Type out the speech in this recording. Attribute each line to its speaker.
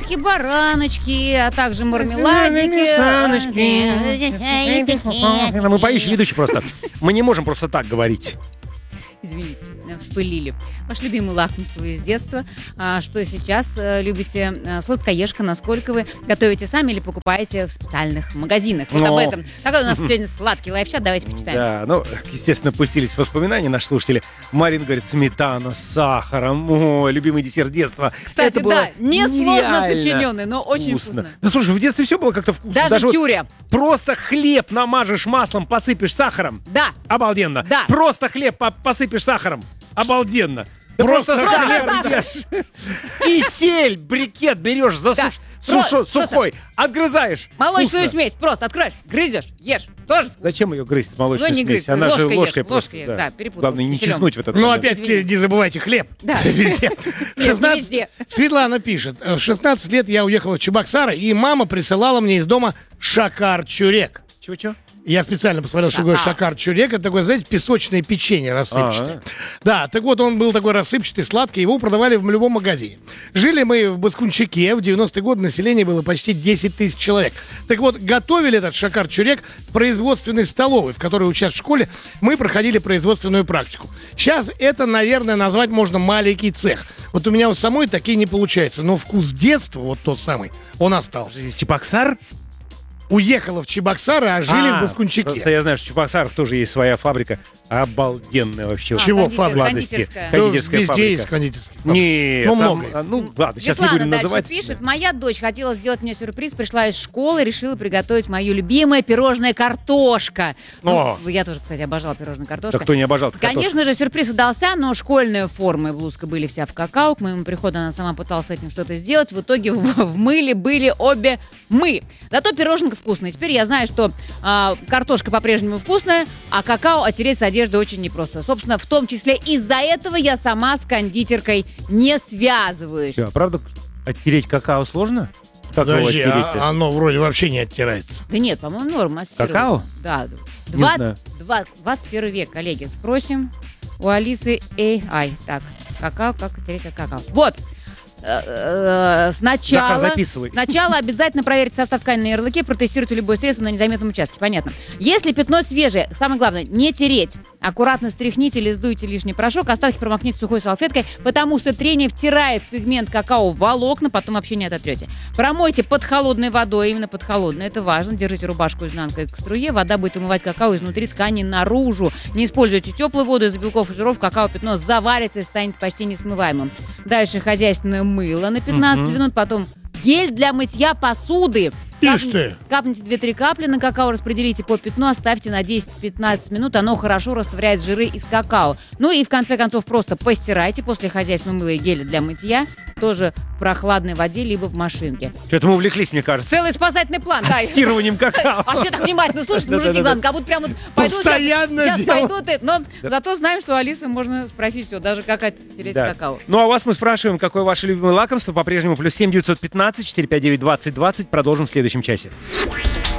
Speaker 1: салатики, бараночки, а также мармеладики.
Speaker 2: Мы поющие ведущие просто. Мы не можем просто так говорить.
Speaker 1: Извините, вспылили. Ваше любимое лакомство из детства. Что сейчас любите? Сладкоежка, насколько вы готовите сами или покупаете в специальных магазинах? Вот об этом. Какой у нас сегодня сладкий лайфчат, давайте почитаем.
Speaker 2: Да, естественно, пустились воспоминания наши слушатели. Марин говорит, сметана с сахаром. О, любимый десерт детства.
Speaker 1: Кстати,
Speaker 2: это было
Speaker 1: несложно сочиненный, но очень вкусно.
Speaker 2: Да слушай, в детстве все было как-то вкусно.
Speaker 1: Даже тюря.
Speaker 2: Просто хлеб намажешь маслом, посыпешь сахаром.
Speaker 1: Да.
Speaker 2: Обалденно.
Speaker 1: Да.
Speaker 2: Просто хлеб посыпешь сахаром. Обалденно. Да просто хлеб ешь. Кисель, брикет берешь, сухой, отгрызаешь.
Speaker 1: Молочную смесь просто откроешь, грызешь, ешь. Тоже.
Speaker 2: Зачем ее грызть, молочную
Speaker 1: не
Speaker 2: смесь?
Speaker 1: грызть,
Speaker 2: Она же
Speaker 1: ложкой
Speaker 2: просто.
Speaker 1: ешь, да, перепутал.
Speaker 2: Главное, не чихнуть в этот
Speaker 3: Ну,
Speaker 2: момент.
Speaker 3: опять-таки, не забывайте хлеб.
Speaker 1: Да.
Speaker 3: Везде.
Speaker 1: Везде.
Speaker 3: Светлана пишет. В 16 лет я уехала в Чебоксары, и мама присылала мне из дома шакар-чурек.
Speaker 2: Чего?
Speaker 3: Я специально посмотрел, что такое шакар-чурек. Это такое, знаете, песочное печенье рассыпчатое. Да, так вот, он был такой рассыпчатый, сладкий. Его продавали в любом магазине. Жили мы в Баскунчике. В 90-е годы население было почти 10 тысяч человек. Так вот, готовили этот шакар-чурек в производственной столовой, в которой учат в школе. Мы проходили производственную практику. Сейчас это, наверное, назвать можно маленький цех. Вот у меня у самой такие не получается. Но вкус детства, вот тот самый, он остался.
Speaker 2: Из Чебоксар?
Speaker 3: Уехала в Чебоксары, а жили в Баскунчике.
Speaker 2: Просто я знаю, что в Чебоксарах тоже есть своя фабрика. Обалденная вообще.
Speaker 3: Чего
Speaker 2: сладости?
Speaker 1: кондитерская.
Speaker 2: Кондитерская
Speaker 3: Везде
Speaker 2: фабрика.
Speaker 3: есть кондитерские фабрики.
Speaker 2: Нет,
Speaker 3: Ну,
Speaker 2: там,
Speaker 3: много.
Speaker 2: ладно, сейчас не
Speaker 1: Светлана
Speaker 2: будем
Speaker 1: дальше
Speaker 2: называть.
Speaker 1: пишет. Моя дочь хотела сделать мне сюрприз, пришла из школы, решила приготовить мою любимое пирожное картошка. Я тоже, кстати, обожала пирожное картошка.
Speaker 2: Да кто не обожал картошку?
Speaker 1: Конечно же, сюрприз удался, но школьная форма и блузка были вся в какао. К моему приходу она сама пыталась с этим что-то сделать. В итоге в мыле были обе мы. Зато пироженка вкусная. Теперь я знаю, что картошка по-прежнему вкусная, а какао оттереть с одежды очень непросто. Собственно, в том числе из-за этого я сама с кондитеркой не связываюсь.
Speaker 2: А правда, оттереть какао сложно? Как его
Speaker 3: Подожди,
Speaker 2: оттереть-то?
Speaker 3: оно вроде вообще не оттирается.
Speaker 1: Да нет, по-моему, норм.
Speaker 2: Какао?
Speaker 1: Да.
Speaker 2: Не знаю.
Speaker 1: 21 век, коллеги, спросим у Алисы AI. Так, какао, как оттереть от какао. Вот.
Speaker 2: Захар, записывай.
Speaker 1: Сначала обязательно проверьте состав ткани на ярлыке, протестируйте любое средство на незаметном участке. Понятно. Если пятно свежее, самое главное, не тереть. Аккуратно стряхните или сдуйте лишний порошок, остатки промокните сухой салфеткой, потому что трение втирает пигмент какао в волокна, потом вообще не ототрете. Промойте под холодной водой, именно под холодной, это важно. Держите рубашку изнанкой к струе, вода будет вымывать какао изнутри ткани наружу. Не используйте теплую воду, из-за белков и жиров какао-пятно заварится и станет почти несмываемым. Дальше хозяйственное мыло на 15 минут, потом гель для мытья посуды.
Speaker 3: Ишь ты.
Speaker 1: Капните 2-3 капли на какао, распределите по пятну, оставьте на 10-15 минут, оно хорошо растворяет жиры из какао. Ну и в конце концов просто постирайте после хозяйственного мыла и геля для мытья, тоже в прохладной воде, либо в машинке.
Speaker 2: Что-то мы увлеклись, мне кажется.
Speaker 1: Целый спасательный план, да.
Speaker 2: Тестированием какао.
Speaker 1: А все так внимательно слушают, мужики, главное, как будто прям вот пойдут.
Speaker 3: Постоянно
Speaker 1: Сейчас пойдут, но зато знаем, что Алисы можно спросить все, даже как оттереть какао.
Speaker 2: Ну, а вас мы спрашиваем, какое ваше любимое лакомство. По-прежнему +7 915 459 20 20. Продолжим в следующем часе.